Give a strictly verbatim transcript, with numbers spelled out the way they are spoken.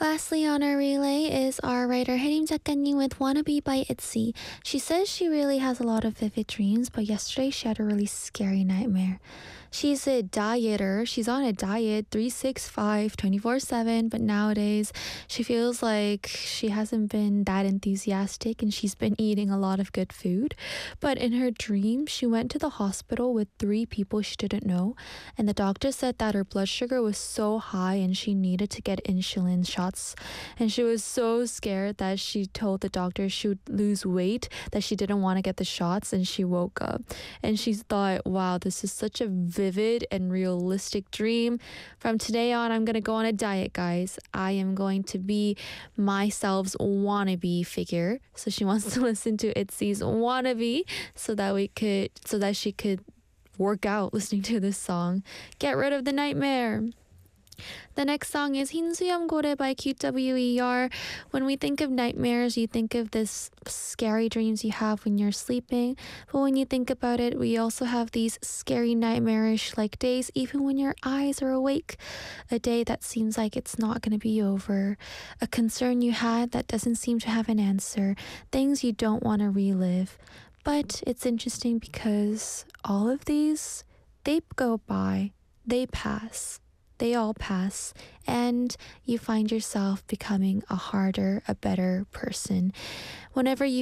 Lastly on our relay is our writer Harim 작가님 with Wannabe by ITZY. She says she really has a lot of vivid dreams, but yesterday she had a really scary nightmare. She's a dieter. She's on a diet three sixty-five, twenty-four seven, but nowadays she feels like she hasn't been that enthusiastic and she's been eating a lot of good food. But in her dream, she went to the hospital with three people she didn't know, and the doctor said that her blood sugar was so high and she needed to get insulin shots. And she was so scared that she told the doctor she would lose weight, that she didn't want to get the shots, and she woke up. And she thought, wow, this is such a vivid and realistic dream. From today on, I'm going to go on a diet, guys. I am going to be myself's wannabe figure. So she wants to listen to ITZY's Wannabe so that we could, so that she could work out listening to this song. Get rid of the nightmare. The next song is 흰수염 고래 by Q W E R. When we think of nightmares, you think of this scary dreams you have when you're sleeping. But when you think about it, we also have these scary nightmarish like days even when your eyes are awake. A day that seems like it's not going to be over. A concern you had that doesn't seem to have an answer. Things you don't want to relive. But it's interesting because all of these, they go by, they pass. They all pass, and you find yourself becoming a harder, a better person. Whenever you